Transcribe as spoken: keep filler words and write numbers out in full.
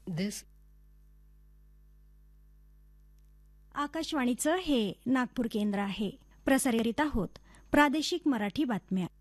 This आकाशवाणीचं हे नागपूर केंद्र आहे. प्रसारित आहोत प्रादेशिक मराठी बातम्या.